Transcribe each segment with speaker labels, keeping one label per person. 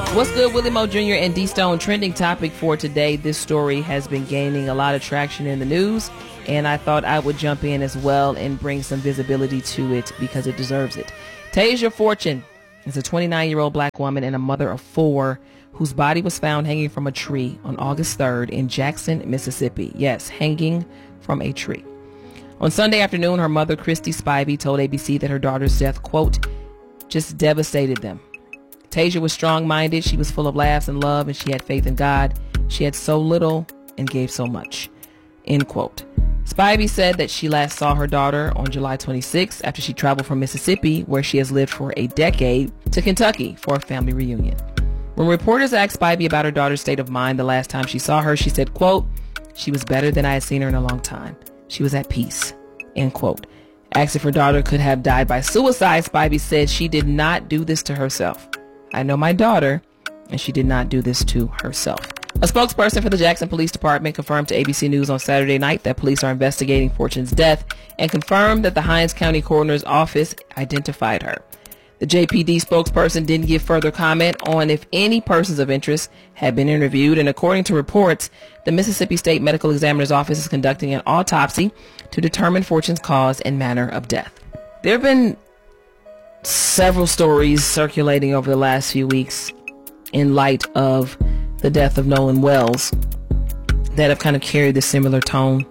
Speaker 1: What's good, Willie Mo Jr. and D Stone? Trending topic for today. This story has been gaining a lot of traction in the news, and I thought I would jump in as well and bring some visibility to it because it deserves it. Tasia Fortune is a 29-year-old black woman and a mother of 4 whose body was found hanging from a tree on August 3rd in Jackson, Mississippi. Yes, hanging from a tree. On Sunday afternoon, her mother, Christy Spivey, told ABC that her daughter's death, quote, just devastated them. Tasia was strong-minded, she was full of laughs and love, and she had faith in God. She had so little and gave so much, end quote. Spivey said that she last saw her daughter on July 26th after she traveled from Mississippi, where she has lived for a decade, to Kentucky for a family reunion. When reporters asked Spivey about her daughter's state of mind the last time she saw her, she said, quote, she was better than I had seen her in a long time. She was at peace, end quote. Asked if her daughter could have died by suicide, Spivey said she did not do this to herself. I know my daughter, and she did not do this to herself. A spokesperson for the Jackson Police Department confirmed to ABC News on Saturday night that police are investigating Fortune's death and confirmed that the Hinds County Coroner's Office identified her. The JPD spokesperson didn't give further comment on if any persons of interest had been interviewed, and according to reports, the Mississippi State Medical Examiner's Office is conducting an autopsy to determine Fortune's cause and manner of death. There have been several stories circulating over the last few weeks in light of the death of Nolan Wells that have kind of carried a similar tone.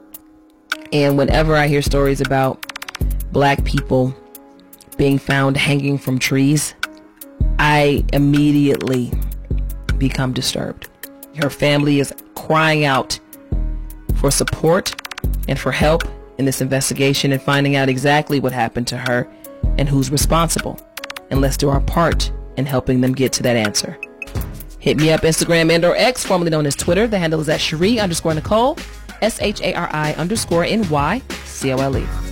Speaker 1: And whenever I hear stories about black people being found hanging from trees, I immediately become disturbed. Her family is crying out for support and for help in this investigation and finding out exactly what happened to her and who's responsible. And let's do our part in helping them get to that answer. Hit me up, Instagram and or X, formerly known as Twitter. The handle is at Cherie_Nicole, SHARI_NYCOLE.